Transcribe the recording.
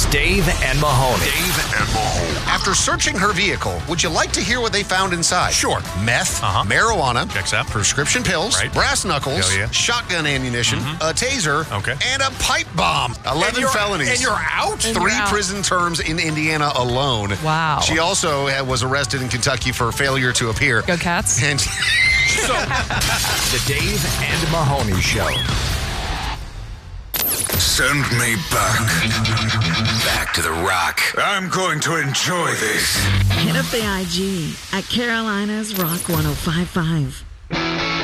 It's Dave and Mahoney. After searching her vehicle, would you like to hear what they found inside? Sure. Meth, marijuana, Checks out. prescription pills, Right. brass knuckles, Hell yeah. shotgun ammunition, a taser, Okay. and a pipe bomb. 11 felonies. And you're out? And 3 you're out. prison terms in Indiana alone. Wow. She also was arrested in Kentucky for failure to appear. Go Cats. And The Dave and Mahoney Show. Send me back to the rock. I'm going to enjoy this. Hit up the IG at Carolina's Rock 105.5.